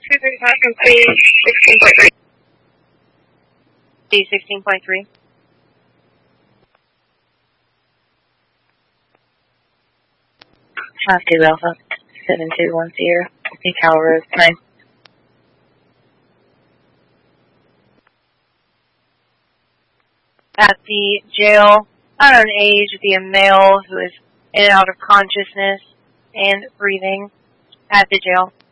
C16.3. C16.3. Half 2 Alpha, 7210, Cal Road, 9. At the jail, unknown age, the male who is in and out of consciousness and breathing at the jail.